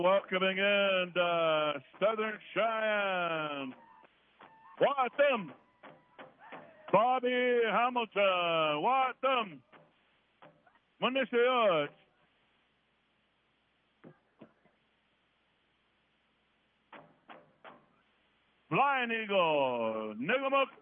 Welcoming in Southern Cheyenne, Watson, Bobby Hamilton, Watson, Manisiot, Flying Eagle, Nigamuk